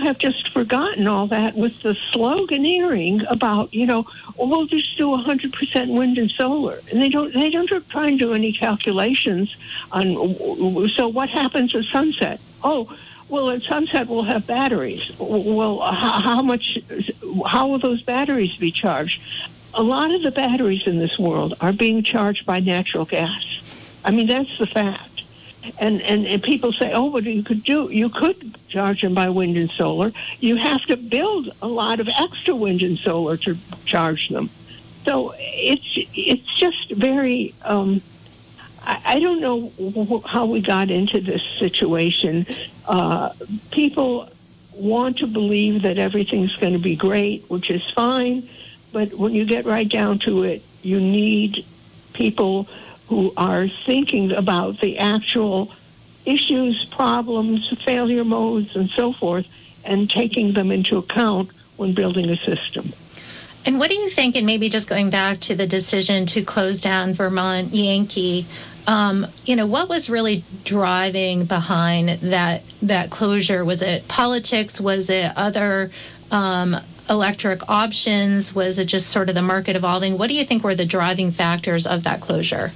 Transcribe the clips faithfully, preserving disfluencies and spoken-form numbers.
have just forgotten all that with the sloganeering about, you know, oh, we'll just do one hundred percent wind and solar. And they don't they don't try and do any calculations on, so what happens at sunset? Oh, well, at sunset we'll have batteries. Well, how, how much, how will those batteries be charged? A lot of the batteries in this world are being charged by natural gas. I mean, that's the fact. And, and and people say, oh, but you could do, you could charge them by wind and solar. You have to build a lot of extra wind and solar to charge them. So it's it's just very. Um, I, I don't know how we got into this situation. Uh, people want to believe that everything's going to be great, which is fine. But when you get right down to it, you need people who are thinking about the actual issues, problems, failure modes, and so forth, and taking them into account when building a system. And what do you think, and maybe just going back to the decision to close down Vermont Yankee, um, you know, what was really driving behind that that closure? Was it politics? Was it other um, electric options? Was it just sort of the market evolving? What do you think were the driving factors of that closure?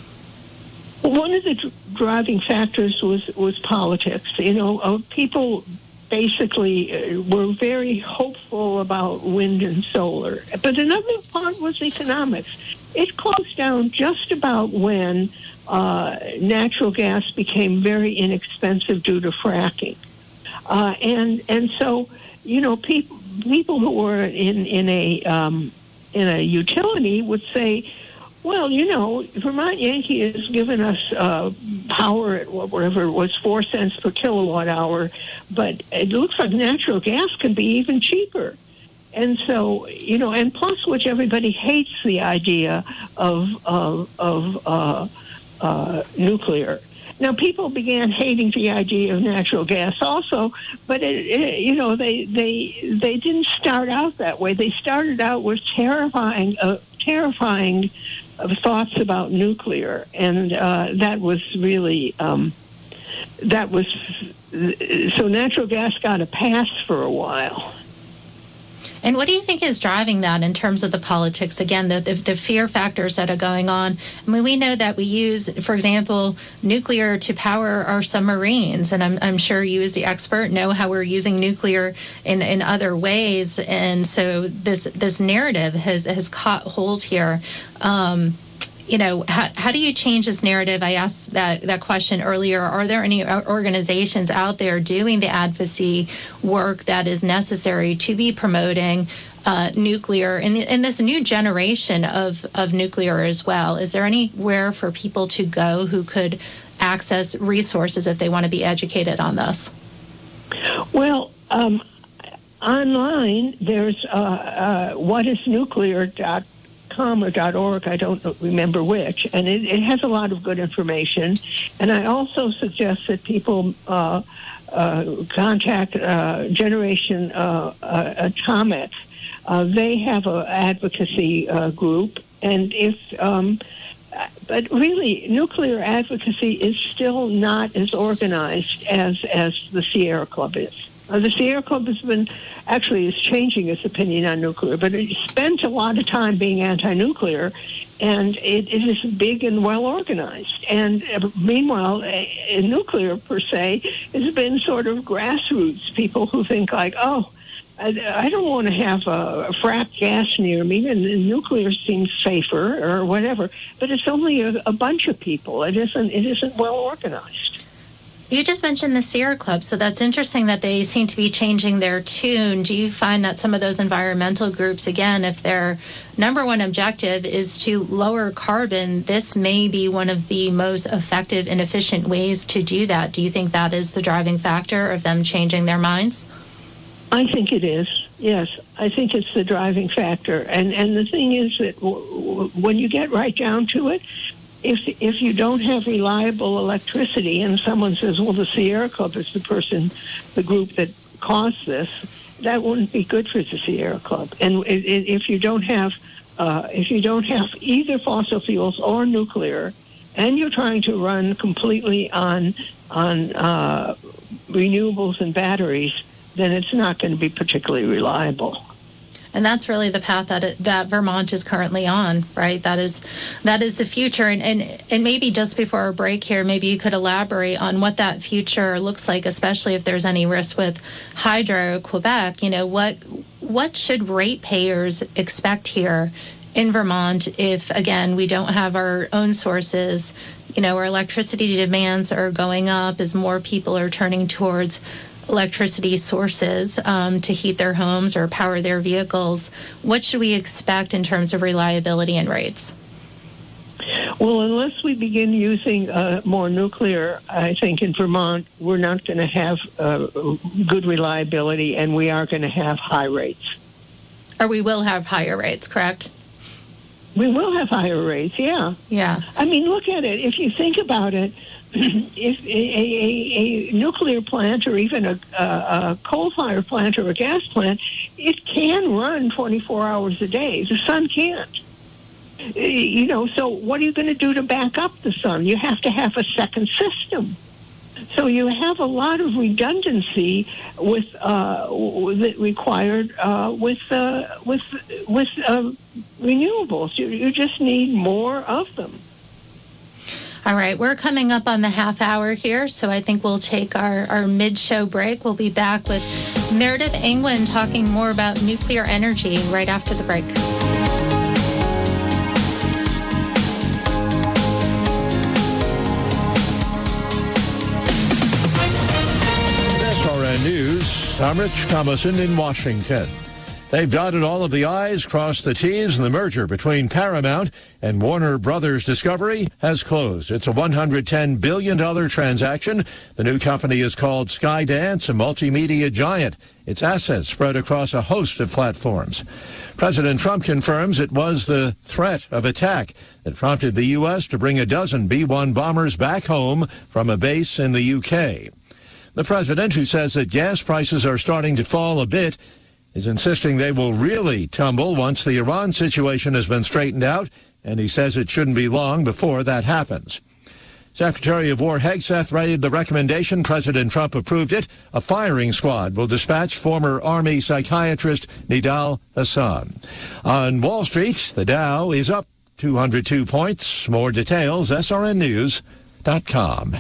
One of the dr- driving factors was, was politics. You know, uh, people basically uh, were very hopeful about wind and solar. But another part was economics. It closed down just about when uh, natural gas became very inexpensive due to fracking. Uh, and and so, you know, people people who were in, in a um, in a utility would say, well, you know, Vermont Yankee has given us uh, power at whatever it was, four cents per kilowatt hour, but it looks like natural gas can be even cheaper. And so, you know, and plus, which everybody hates the idea of of, of uh, uh, nuclear. Now, people began hating the idea of natural gas also, but it, it, you know, they they they didn't start out that way. They started out with terrifying, uh, terrifying. Of thoughts about nuclear, and uh, that was really um, that was so natural gas got a pass for a while. And what do you think is driving that in terms of the politics? Again, the, the, the fear factors that are going on. I mean, we know that we use, for example, nuclear to power our submarines, and I'm, I'm sure you as the expert know how we're using nuclear in, in other ways. And so this this narrative has, has caught hold here. Um, You know, how, how do you change this narrative? I asked that, that question earlier. Are there any organizations out there doing the advocacy work that is necessary to be promoting uh, nuclear in, the, in this new generation of, of nuclear as well? Is there anywhere for people to go who could access resources if they want to be educated on this? Well, um, online, there's uh, uh, what is nuclear dot com or .org, I don't remember which, and it, it has a lot of good information. And I also suggest that people uh, uh, contact uh, Generation uh, uh, Atomic. Uh, they have an advocacy uh, group, and if um, but really, nuclear advocacy is still not as organized as as the Sierra Club is. Uh, the Sierra Club has been, actually is changing its opinion on nuclear, but it spent a lot of time being anti-nuclear, and it, it is big and well-organized. And uh, meanwhile, a, a nuclear, per se, has been sort of grassroots, people who think like, oh, I, I don't want to have a, a fracked gas near me, and, and nuclear seems safer or whatever. But it's only a, a bunch of people. It isn't, it isn't well-organized. You just mentioned the Sierra Club, so that's interesting that they seem to be changing their tune. Do you find that some of those environmental groups, again, if their number one objective is to lower carbon, this may be one of the most effective and efficient ways to do that? Do you think that is the driving factor of them changing their minds? I think it is, yes. I think it's the driving factor. And, and the thing is that w- w- when you get right down to it, If if you don't have reliable electricity and someone says, well, the Sierra Club is the person, the group that caused this, that wouldn't be good for the Sierra Club. And if you don't have uh, if you don't have either fossil fuels or nuclear, and you're trying to run completely on on uh, renewables and batteries, then it's not going to be particularly reliable. And that's really the path that it, that Vermont is currently on, right? That is that is the future. And, and and maybe just before our break here, maybe you could elaborate on what that future looks like, especially if there's any risk with Hydro-Quebec. You know, what what should ratepayers expect here in Vermont if, again, we don't have our own sources? You know, our electricity demands are going up as more people are turning towards electricity sources um, to heat their homes or power their vehicles. What should we expect in terms of reliability and rates? Well, unless we begin using uh, more nuclear, I think in Vermont, we're not going to have uh, good reliability, and we are going to have high rates. Or we will have higher rates, correct? We will have higher rates, yeah. Yeah. I mean, look at it. If you think about it, if a, a, a nuclear plant or even a, a, a coal-fired plant or a gas plant, it can run twenty-four hours a day. The sun can't. You know, so what are you going to do to back up the sun? You have to have a second system. So you have a lot of redundancy with uh, that required uh, with uh, with with uh, renewables. You, you just need more of them. All right, we're coming up on the half hour here, so I think we'll take our, our mid-show break. We'll be back with Meredith Angwin talking more about nuclear energy right after the break. S R N News, I'm Rich Thomason in Washington. They've dotted all of the I's, crossed the T's, and the merger between Paramount and Warner Brothers Discovery has closed. It's a one hundred ten billion dollars transaction. The new company is called Skydance, a multimedia giant. Its assets spread across a host of platforms. President Trump confirms it was the threat of attack that prompted the U S to bring a dozen B one bombers back home from a base in the U K. The president, who says that gas prices are starting to fall a bit, is insisting they will really tumble once the Iran situation has been straightened out, and he says it shouldn't be long before that happens. Secretary of War Hegseth read the recommendation. President Trump approved it. A firing squad will dispatch former Army psychiatrist Nidal Hasan. On Wall Street, the Dow is up two hundred two points. More details, S R N news dot com.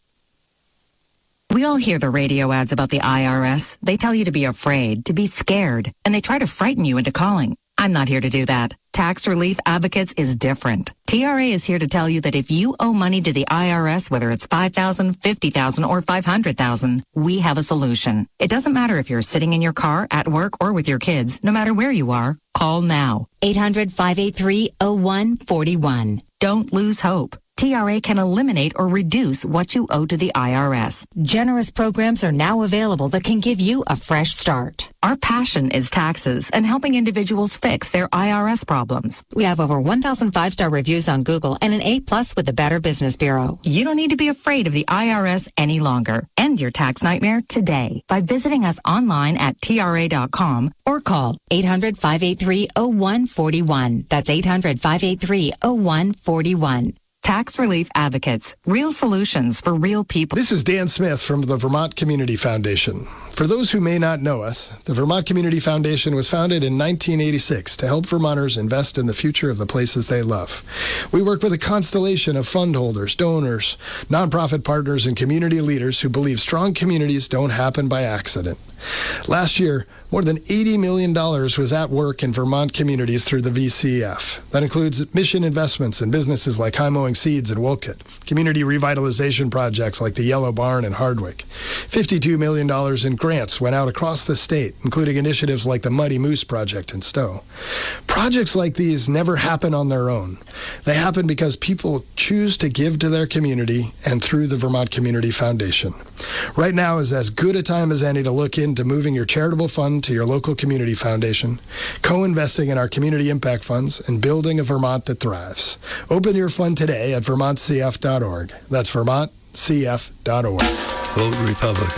We all hear the radio ads about the I R S. They tell you to be afraid, to be scared, and they try to frighten you into calling. I'm not here to do that. Tax Relief Advocates is different. T R A is here to tell you that if you owe money to the I R S, whether it's five thousand dollars, fifty thousand dollars, or five hundred thousand dollars, we have a solution. It doesn't matter if you're sitting in your car, at work, or with your kids. No matter where you are, call now. eight hundred, five eight three, oh one four one. Don't lose hope. T R A can eliminate or reduce what you owe to the I R S. Generous programs are now available that can give you a fresh start. Our passion is taxes and helping individuals fix their I R S problems. We have over one thousand five-star reviews on Google and an A plus with the Better Business Bureau. You don't need to be afraid of the I R S any longer. End your tax nightmare today by visiting us online at T R A dot com or call eight hundred, five eight three, oh one four one. That's eight hundred, five eight three, oh one four one. Tax Relief Advocates, real solutions for real people. This is Dan Smith from the Vermont Community Foundation. For those who may not know us, the Vermont Community Foundation was founded in nineteen eighty-six to help Vermonters invest in the future of the places they love. We work with a constellation of fund holders, donors, nonprofit partners, and community leaders who believe strong communities don't happen by accident. Last year, more than eighty million dollars was at work in Vermont communities through the V C F. That includes mission investments in businesses like High Mowing Seeds in Wolcott, community revitalization projects like the Yellow Barn in Hardwick. fifty-two million dollars in grants went out across the state, including initiatives like the Muddy Moose Project in Stowe. Projects like these never happen on their own. They happen because people choose to give to their community and through the Vermont Community Foundation. Right now is as good a time as any to look into moving your charitable fund to your local community foundation, co-investing in our community impact funds, and building a Vermont that thrives. Open your fund today at vermont c f dot org. That's vermont c f dot org. Vote Republican.